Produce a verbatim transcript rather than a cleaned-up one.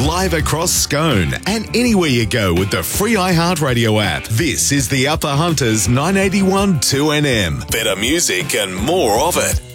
live across Scone and anywhere you go with the free iHeartRadio app. This is the Upper Hunters nine eighty-one two N M. Better music and more of it.